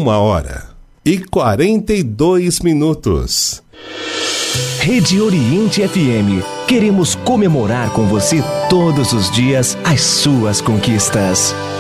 1h42. Rede Oriente FM. Queremos comemorar com você todos os dias as suas conquistas.